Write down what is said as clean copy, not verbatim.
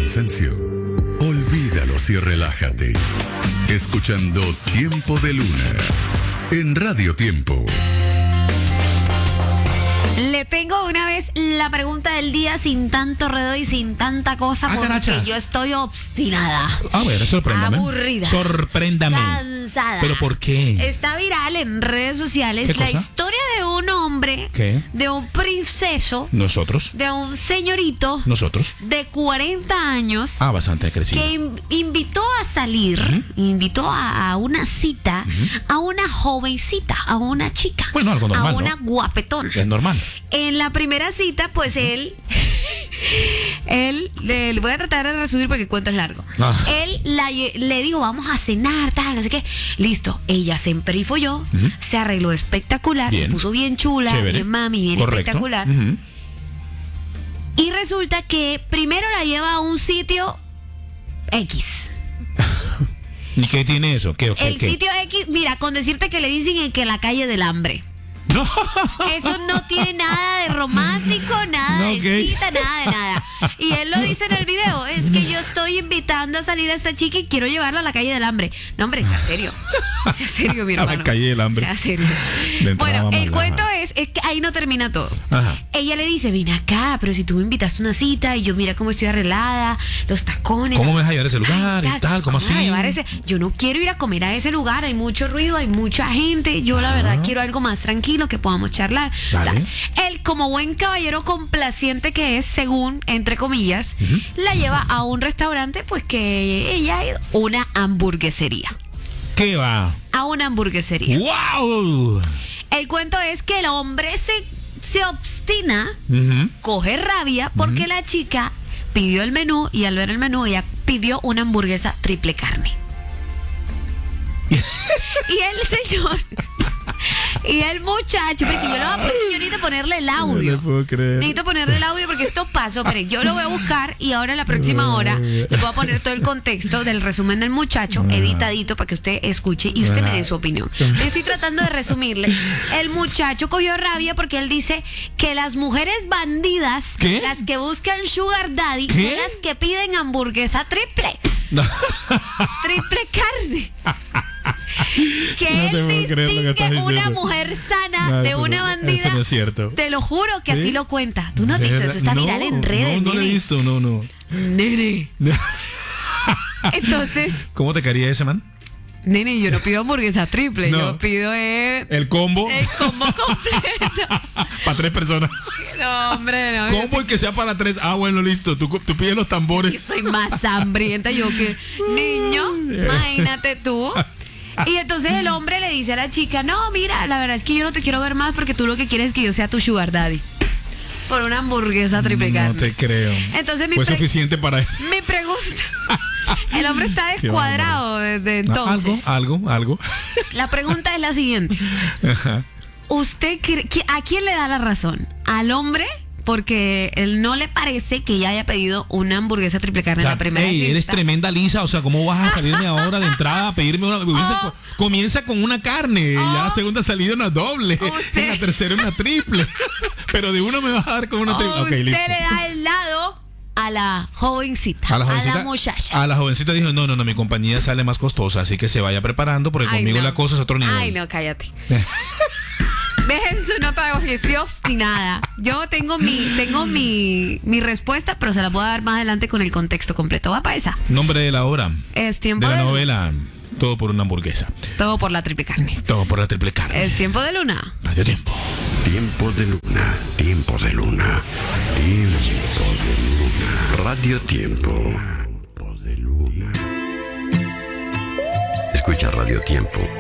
cansancio, olvídalos y relájate. Escuchando Tiempo de Luna en Radio Tiempo. Le tengo una vez la pregunta del día sin tanto redo y sin tanta cosa porque carachas. yo estoy obstinada. A ver, sorpréndame. Aburrida. Sorpréndame. Cansada. ¿Pero por qué? Está viral en redes sociales ¿Qué la cosa? historia de un hombre, ¿Qué? de un princeso, Nosotros. de un señorito Nosotros. de 40 años Bastante crecido. que invitó a salir, invitó a una cita a una jovencita, a una chica, Bueno, algo normal, a una ¿no? guapetona. Es normal. En la primera cita, pues él le voy a tratar de resumir porque el cuento es largo. Él le dijo, vamos a cenar, tal, no sé qué. Listo, ella se emperifolló, se arregló espectacular, Bien. se puso bien chula, Chévere. bien mami, bien Correcto. espectacular. Y resulta que primero la lleva a un sitio X. ¿Y qué tiene eso? ¿Qué? El sitio X, mira, con decirte que le dicen que la calle del hambre. No. Eso no tiene nada de romántico, nada No, de ok. cita, nada de nada. Y él lo dice en el video, es que yo estoy invitando a salir a esta chica y quiero llevarla a la calle del hambre. No, hombre, sea serio. Sea serio, mi A la hermano. calle del hambre. Sea serio. De entrada, Bueno, el mamá. cuento es que ahí no termina todo. Ajá. Ella le dice, ven acá, pero si tú me invitaste a una cita y yo mira cómo estoy arreglada, los tacones. ¿Cómo me vas a llevar a ese lugar Ay, y tal? ¿Cómo me vas a así? llevar yo no quiero ir a comer a ese lugar, hay mucho ruido, hay mucha gente. Yo la verdad quiero algo más tranquilo que podamos charlar. Dale. Tal. Él, como buen caballero complaciente que es, según, entre comillas, la lleva a un restaurante, pues que ella ha ido, una hamburguesería. ¿Qué va? A una hamburguesería. ¡Wow! El cuento es que el hombre se obstina, coge rabia porque la chica pidió el menú y al ver el menú ella pidió una hamburguesa triple carne. Y el señor y el muchacho, porque yo necesito ponerle el audio. No le puedo creer. Necesito ponerle el audio porque esto pasó. Pero yo lo voy a buscar y ahora en la próxima hora le voy a poner todo el contexto del resumen del muchacho, editadito, para que usted escuche y usted me dé su opinión. Yo estoy tratando de resumirle. El muchacho cogió rabia porque él dice que las mujeres bandidas, ¿Qué? las que buscan sugar daddy, ¿Qué? son las que piden hamburguesa triple. No. Triple carne. Que No te él puedo creer lo que distingue estás una diciendo. mujer sana No, de eso una no- bandida. eso no es cierto. Te lo juro que ¿Sí? así lo cuenta. ¿Tú no has visto eso? Está viral en redes, No lo he nene. visto, no. Nene. Entonces, ¿Cómo te caería ese man? nene, yo no pido hamburguesa triple, No. yo pido El combo. el combo completo. Para 3 personas. No, hombre, no. yo ¿Cómo y que sea para 3? Bueno, listo. Tú pides los que tambores. soy más hambrienta yo que niño, imagínate tú. Y entonces el hombre le dice a la chica, no, mira, la verdad es que yo no te quiero ver más porque tú lo que quieres es que yo sea tu sugar daddy. Por una hamburguesa triple carne. No te creo. Entonces Fue suficiente para él. mi pregunta, el hombre está descuadrado desde entonces. Algo. La pregunta es la siguiente. Ajá. ¿Usted a quién le da la razón? ¿Al hombre? Porque él no le parece que ella haya pedido una hamburguesa triple carne O sea, en la primera cita. eres tremenda lisa, o sea, ¿cómo vas a salirme ahora de entrada a pedirme una? Comienza con una carne, ya la segunda salida una doble, Usted- en la tercera una triple, pero de una me vas a dar con una triple. O Ok, usted listo. le da el lado a la jovencita, A la jovencita, muchacha. a la jovencita dijo, no, mi compañía sale más costosa, así que se vaya preparando porque Ay, conmigo no. la cosa es otro nivel. Ay, no, cállate. Dejen su nota de voz, que estoy obstinada. Yo tengo mi respuesta, pero se la puedo dar más adelante con el contexto completo. Va para esa. Nombre de la obra, Es tiempo de la de novela, todo por una hamburguesa, todo por la triple carne. todo por la triple carne. Es tiempo de luna. Radio Tiempo. Tiempo de Luna, Tiempo de Luna, Tiempo de Luna. Radio Tiempo. Tiempo de Luna. Escucha Radio Tiempo